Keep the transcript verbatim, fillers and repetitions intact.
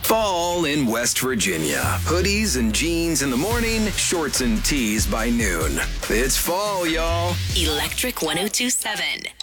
Fall in West Virginia. Hoodies and jeans in the morning, shorts and tees by noon. It's fall, y'all. Electric one oh two seven.